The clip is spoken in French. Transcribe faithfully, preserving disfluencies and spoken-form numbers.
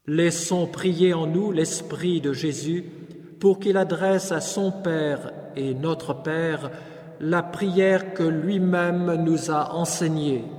Laissons prier en nous l'Esprit de Jésus pour qu'il adresse à son Père et notre Père la prière que lui-même nous a enseignée.